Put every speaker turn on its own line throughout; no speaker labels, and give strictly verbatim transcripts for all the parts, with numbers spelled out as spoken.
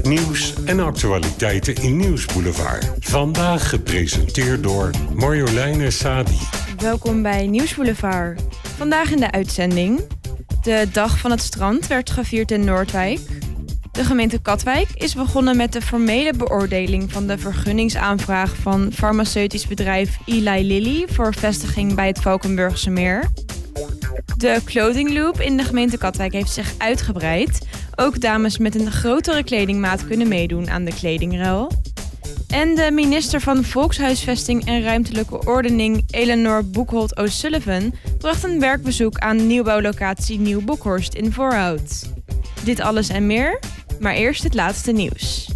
Nieuws en actualiteiten in Nieuwsboulevard. Vandaag gepresenteerd door Marjoleine Sadi.
Welkom bij Nieuwsboulevard. Vandaag in de uitzending. De Dag van het Strand werd gevierd in Noordwijk. De gemeente Katwijk is begonnen met de formele beoordeling van de vergunningsaanvraag van farmaceutisch bedrijf Eli Lilly voor vestiging bij het Valkenburgse meer. De Clothing Loop in de gemeente Katwijk heeft zich uitgebreid. Ook dames met een grotere kledingmaat kunnen meedoen aan de kledingruil. En de minister van Volkshuisvesting en Ruimtelijke Ordening, Eleanor Boekholt O'Sullivan, bracht een werkbezoek aan nieuwbouwlocatie Nieuw Boekhorst in Voorhout. Dit alles en meer, maar eerst het laatste nieuws.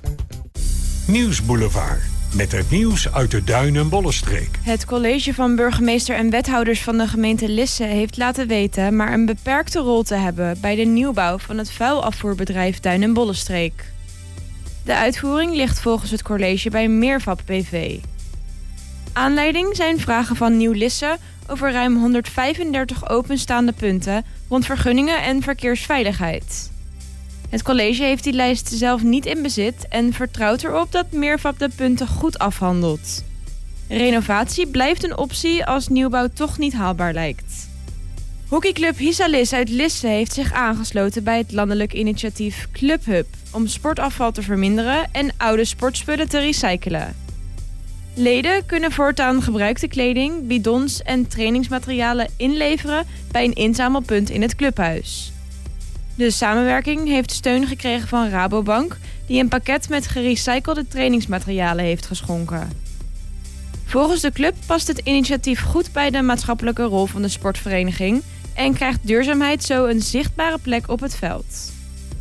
Nieuwsboulevard. Met het nieuws uit de Duin- en Bollenstreek.
Het college van burgemeester en wethouders van de gemeente Lisse heeft laten weten maar een beperkte rol te hebben bij de nieuwbouw van het vuilafvoerbedrijf Duin- en Bollenstreek. De uitvoering ligt volgens het college bij Meervap B V. Aanleiding zijn vragen van Nieuw Lisse over ruim honderdvijfendertig openstaande punten rond vergunningen en verkeersveiligheid. Het college heeft die lijst zelf niet in bezit en vertrouwt erop dat Meervap de punten goed afhandelt. Renovatie blijft een optie als nieuwbouw toch niet haalbaar lijkt. Hockeyclub Hisalis uit Lisse heeft zich aangesloten bij het landelijk initiatief Clubhub om sportafval te verminderen en oude sportspullen te recyclen. Leden kunnen voortaan gebruikte kleding, bidons en trainingsmaterialen inleveren bij een inzamelpunt in het clubhuis. De samenwerking heeft steun gekregen van Rabobank, die een pakket met gerecyclede trainingsmaterialen heeft geschonken. Volgens de club past het initiatief goed bij de maatschappelijke rol van de sportvereniging en krijgt duurzaamheid zo een zichtbare plek op het veld.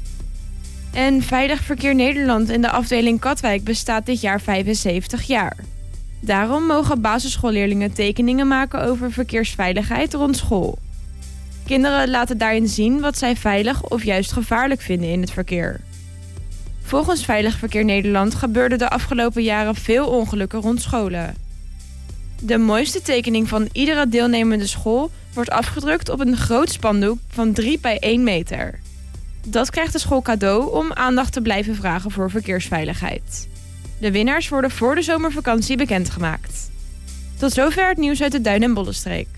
En Veilig Verkeer Nederland in de afdeling Katwijk bestaat dit jaar vijfenzeventig jaar. Daarom mogen basisschoolleerlingen tekeningen maken over verkeersveiligheid rond school. Kinderen laten daarin zien wat zij veilig of juist gevaarlijk vinden in het verkeer. Volgens Veilig Verkeer Nederland gebeurden de afgelopen jaren veel ongelukken rond scholen. De mooiste tekening van iedere deelnemende school wordt afgedrukt op een groot spandoek van drie bij één meter. Dat krijgt de school cadeau om aandacht te blijven vragen voor verkeersveiligheid. De winnaars worden voor de zomervakantie bekendgemaakt. Tot zover het nieuws uit de Duin- en Bollenstreek.